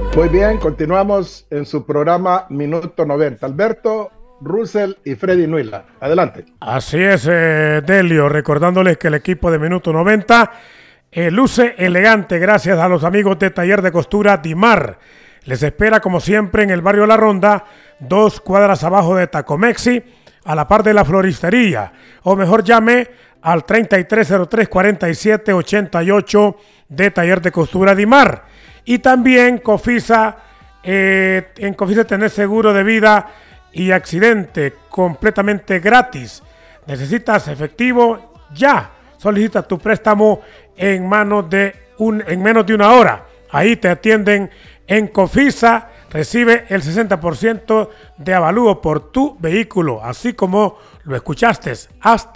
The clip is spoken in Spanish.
Muy bien, continuamos en su programa Minuto 90. Alberto, Russell y Freddy Nuila. Adelante. Así es, Delio, recordándoles que el equipo de Minuto 90 luce elegante gracias a los amigos de Taller de Costura Dimar. Les espera como siempre en el barrio La Ronda, 2 cuadras abajo de Tacomexi, a la par de la floristería. O mejor llame al 3303-4788 de Taller de Costura Dimar. Y también Cofisa, en Cofisa tenés seguro de vida y accidente completamente gratis. ¿Necesitas efectivo? Ya. Solicita tu préstamo en menos de una hora. Ahí te atienden en Cofisa. Recibe el 60% de avalúo por tu vehículo, así como lo escuchaste. Hasta